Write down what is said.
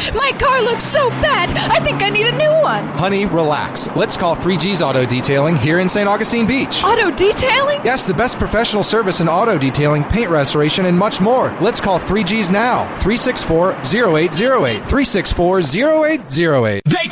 My car looks so bad. I think I need a new one. Honey, relax. Let's call 3G's Auto Detailing here in St. Augustine Beach. Auto detailing? Yes, the best professional service in auto detailing, paint restoration, and much more. Let's call 3G's now. 364-0808. 364-0808. They